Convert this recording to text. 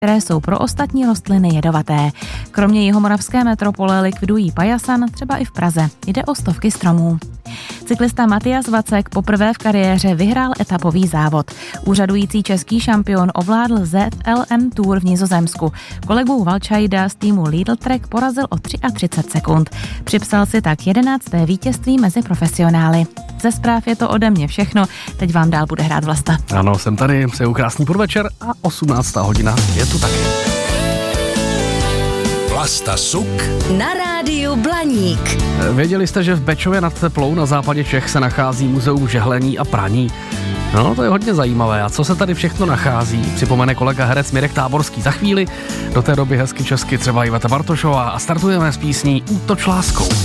které jsou pro ostatní rostliny jedovaté. Kromě jihomoravské metropole likvidují pajasan třeba i v Praze. Jde o stovky stromů. Cyklista Matyas Vacek poprvé v kariéře vyhrál etapový závod. Úřadující český šampion ovládl ZLM Tour v Nizozemsku. Kolegu Valčajda z týmu Lidl Trek porazil o 33 sekund. Připsal si tak 11. vítězství mezi profesionály. Ze zpráv je to ode mě všechno. Teď vám dál bude hrát Vlasta. Ano, jsem tady, přeju krásný podvečer a 18. hodina je tu taky. Vlasta Suk na rádiu Blaník. Věděli jste, že v Bečově nad Teplou na západě Čech se nachází muzeum žehlení a praní? No, to je hodně zajímavé. A co se tady všechno nachází, připomene kolega herec Mirek Táborský za chvíli. Do té doby hezky česky třeba Iveta Bartošová a startujeme s písní Útoč láskou.